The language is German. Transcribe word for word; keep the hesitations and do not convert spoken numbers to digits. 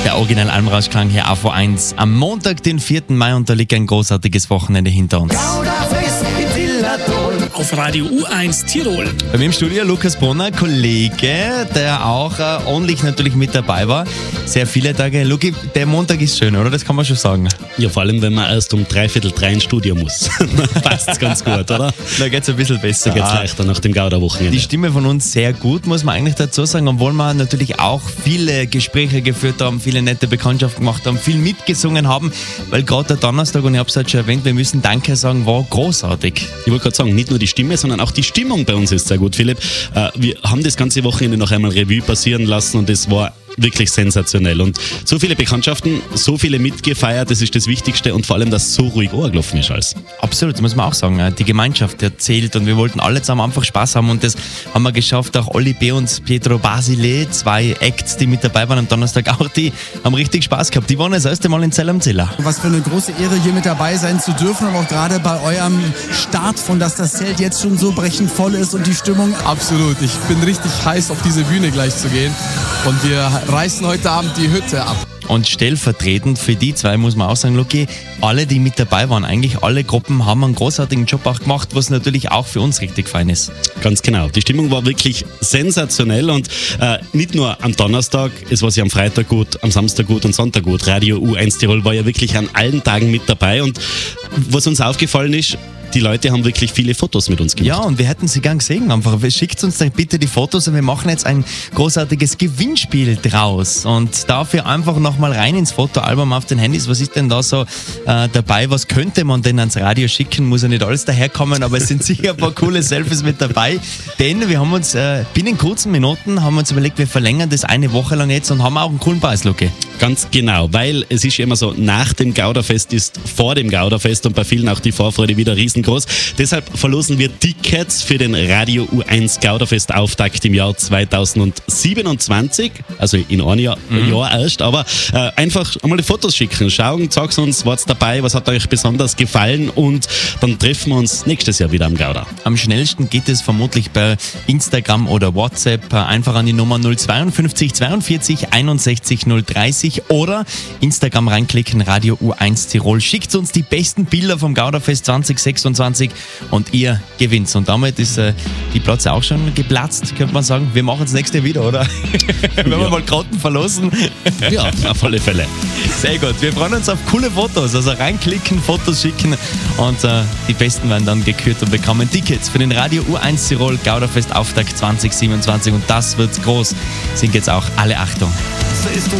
Der Original Almrauschklang hier A V eins am Montag, den vierten Mai, und da liegt ein großartiges Wochenende hinter uns. Auf Radio U eins Tirol. Bei mir im Studio Lukas Brunner, Kollege, der auch äh, ordentlich natürlich mit dabei war. Sehr viele Tage. Luki, der Montag ist schön, oder? Das kann man schon sagen. Ja, vor allem, wenn man erst um dreiviertel drei ins Studio muss. Passt's ganz gut, oder? Da geht's ein bisschen besser. Da geht's leichter nach dem Gauder-Wochenende. Die Stimme von uns sehr gut, muss man eigentlich dazu sagen, obwohl wir natürlich auch viele Gespräche geführt haben, viele nette Bekanntschaften gemacht haben, viel mitgesungen haben, weil gerade der Donnerstag, und ich habe es halt schon erwähnt, wir müssen Danke sagen, war großartig. Ich wollte gerade sagen, nicht nur die Stimme, sondern auch die Stimmung bei uns ist sehr gut, Philipp. Wir haben das ganze Wochenende noch einmal Revue passieren lassen und es war wirklich sensationell. Und so viele Bekanntschaften, so viele mitgefeiert, das ist das Wichtigste, und vor allem, dass so ruhig angelaufen ist alles. Absolut, das muss man auch sagen. Die Gemeinschaft erzählt, und wir wollten alle zusammen einfach Spaß haben, und das haben wir geschafft. Auch Olli B. und Pietro Basile, zwei Acts, die mit dabei waren am Donnerstag, auch die haben richtig Spaß gehabt. Die waren das erste Mal in Zell am Ziller. Was für eine große Ehre, hier mit dabei sein zu dürfen, aber auch gerade bei eurem Start, von dass das Zelt jetzt schon so brechend voll ist und die Stimmung. Absolut, ich bin richtig heiß, auf diese Bühne gleich zu gehen, und wir reißen heute Abend die Hütte ab. Und stellvertretend für die zwei muss man auch sagen, Luki, alle, die mit dabei waren, eigentlich alle Gruppen haben einen großartigen Job auch gemacht, was natürlich auch für uns richtig fein ist. Ganz genau. Die Stimmung war wirklich sensationell, und äh, nicht nur am Donnerstag, es war ja am Freitag gut, am Samstag gut und Sonntag gut. Radio U eins Tirol war ja wirklich an allen Tagen mit dabei, und was uns aufgefallen ist, die Leute haben wirklich viele Fotos mit uns gemacht. Ja, und wir hätten sie gern gesehen einfach. Schickt uns dann bitte die Fotos, und wir machen jetzt ein großartiges Gewinnspiel draus. Und dafür einfach nochmal rein ins Fotoalbum auf den Handys. Was ist denn da so äh, dabei? Was könnte man denn ans Radio schicken? Muss ja nicht alles daherkommen, aber es sind sicher ein paar coole Selfies mit dabei. Denn wir haben uns äh, binnen kurzen Minuten haben wir uns überlegt, wir verlängern das eine Woche lang jetzt und haben auch einen coolen Preis, Luki. Ganz genau, weil es ist ja immer so, nach dem Gauderfest ist vor dem Gauderfest, und bei vielen auch die Vorfreude wieder riesengroß. Deshalb verlosen wir Tickets für den Radio U eins Gauderfest Auftakt im Jahr zweitausendsiebenundzwanzig, also in einem Jahr, mhm. Jahr erst, aber äh, einfach einmal die Fotos schicken, schauen, sagt uns, wart's dabei, was hat euch besonders gefallen, und dann treffen wir uns nächstes Jahr wieder am Gauder. Am schnellsten geht es vermutlich bei Instagram oder WhatsApp, einfach an die Nummer null zweiundfünfzig zweiundvierzig einundsechzig null dreißig oder Instagram reinklicken, Radio U eins Tirol. Schickt uns die besten Bilder vom Gauderfest zwanzig sechsundzwanzig und ihr gewinnt. Und damit ist äh, die Platze auch schon geplatzt, könnte man sagen. Wir machen es nächstes Jahr wieder, oder? Wenn wir Ja. mal Karten verlosen. Ja, auf alle Fälle. Sehr gut. Wir freuen uns auf coole Fotos. Also reinklicken, Fotos schicken, und äh, die Besten werden dann gekürt und bekommen Tickets für den Radio U eins Tirol Gauderfest Auftakt zwanzig siebenundzwanzig, und das wird groß. Sind jetzt auch alle Achtung. So ist